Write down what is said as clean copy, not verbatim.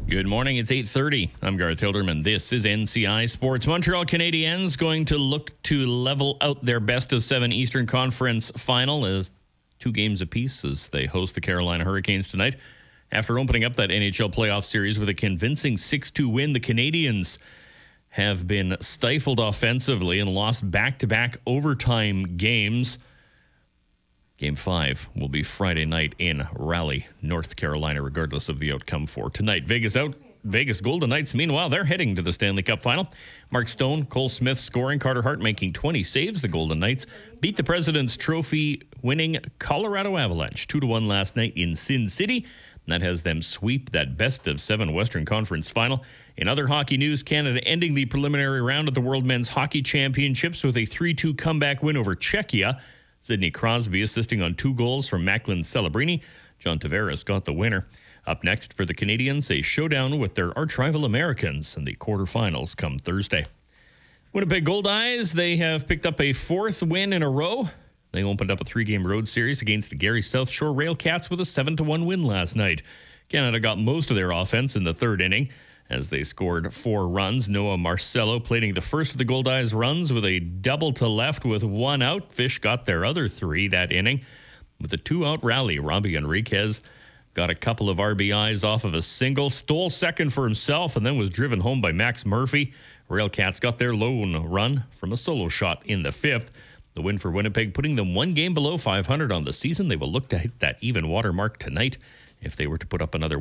Good morning. It's 8:30. I'm Garth Hilderman. This is NCI Sports. Montreal Canadiens going to look to level out their best-of-7 Eastern Conference final as 2 games apiece as they host the Carolina Hurricanes tonight. After opening up that NHL playoff series with a convincing 6-2 win, the Canadiens have been stifled offensively and lost back-to-back overtime games. Game 5 will be Friday night in Raleigh, North Carolina, regardless of the outcome for tonight. Vegas Golden Knights, meanwhile, they're heading to the Stanley Cup final. Mark Stone, Cole Smith scoring, Carter Hart making 20 saves. The Golden Knights beat the President's Trophy winning Colorado Avalanche 2-1 last night in Sin City. And that has them sweep that best-of-7 Western Conference final. In other hockey news, Canada ending the preliminary round of the World Men's Hockey Championships with a 3-2 comeback win over Czechia. Sidney Crosby assisting on 2 goals from Macklin Celebrini. John Tavares got the winner. Up next for the Canadiens, a showdown with their arch-rival Americans in the quarterfinals come Thursday. Winnipeg Goldeyes, they have picked up a 4th win in a row. They opened up a 3-game road series against the Gary South Shore Railcats with a 7-1 win last night. Canada got most of their offense in the 3rd inning as they scored 4 runs. Noah Marcello plating the first of the Goldeyes runs with a double to left with 1 out. Fish got their other 3 that inning. With a 2-out rally, Robbie Enriquez got a couple of RBIs off of a single, stole second for himself, and then was driven home by Max Murphy. Railcats got their lone run from a solo shot in the 5th. The win for Winnipeg, putting them 1 game below 500 on the season. They will look to hit that even water mark tonight if they were to put up another